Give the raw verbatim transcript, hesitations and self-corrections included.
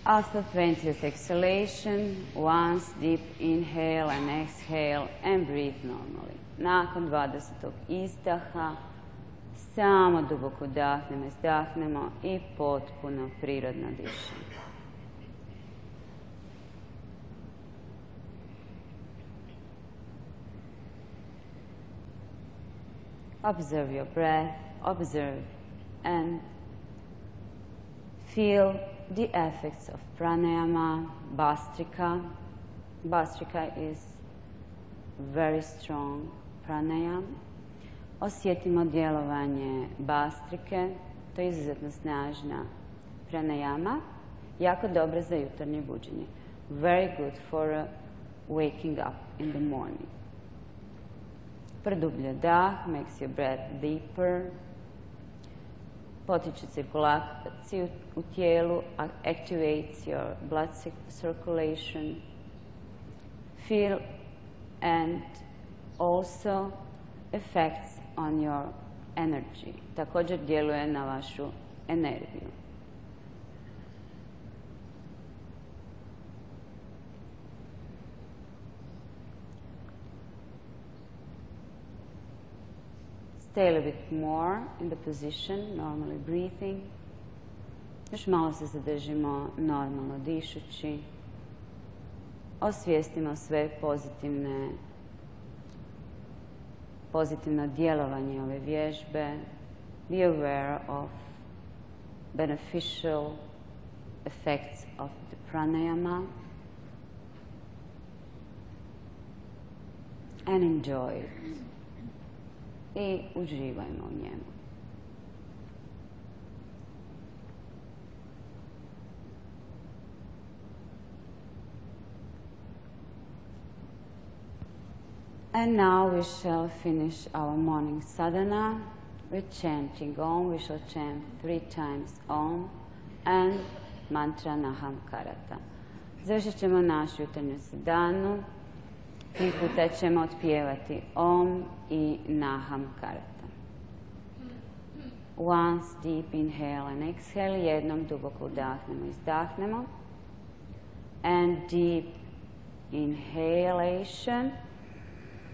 After twentieth exhalation, once deep inhale and exhale and breathe normally. Nakon dvadesetog izdaha, samo duboko udahnemo, izdahnemo i potpuno prirodno dišemo. Observe your breath, observe and feel the effects of pranayama, Bhastrika. Bhastrika is very strong pranayama. Osjetimo djelovanje Bhastrike, to je izuzetno snažna pranayama, jako dobra za jutarnje buđenje. Very good for uh, waking up in the morning. Produblja dah, makes your breath deeper. Potiče cirkulaciju u tijelu, activates your blood circulation. Feel and also effects on your energy. Također djeluje na vašu energiju. Stay a little bit more in the position, normally breathing. Još malo se zadržimo normalno dišući. Osvijestimo sve pozitivne, pozitivno djelovanje ove vježbe. Be aware of beneficial effects of the pranayama. And enjoy it. I uživajmo u njemu. And now we shall finish our morning sadhana with chanting Om. We shall chant three times Om and mantra Naham Karata. Završit ćemo našu jutarnju sadhanu. Tri puta ćemo otpjevati Om i Naham Karata. Once deep inhale and exhale. Jednom duboko udahnemo, izdahnemo. And deep inhalation.